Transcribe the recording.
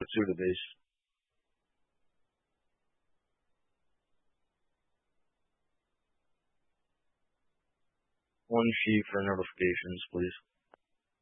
two to base. 1 fee for notifications, please.